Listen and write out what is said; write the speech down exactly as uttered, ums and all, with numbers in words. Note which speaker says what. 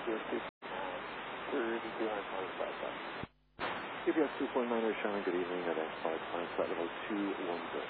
Speaker 1: thirty-two hundred pounds flight level. K B S two four niner, Shannon, good evening. Identified climb flight level two one zero.